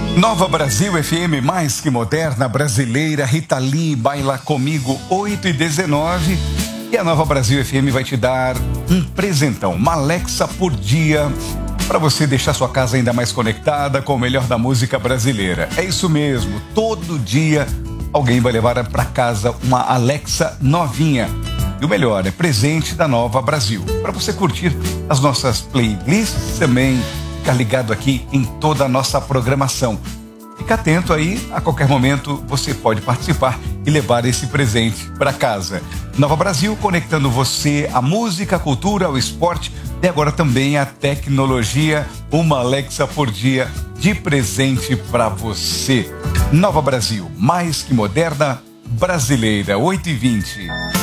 Nova Brasil FM, mais que moderna, brasileira, Rita Lee, baila comigo, 8h19. E a Nova Brasil FM vai te dar um presentão, uma Alexa por dia, para você deixar sua casa ainda mais conectada com o melhor da música brasileira. É isso mesmo, todo dia alguém vai levar para casa uma Alexa novinha. E o melhor, é presente da Nova Brasil, para você curtir as nossas playlists, também ficar ligado aqui em toda a nossa programação. Fica atento aí, a qualquer momento você pode participar e levar esse presente para casa. Nova Brasil, conectando você à música, à cultura, ao esporte e agora também à tecnologia. Uma Alexa por dia de presente para você. Nova Brasil, mais que moderna, brasileira, 8h20.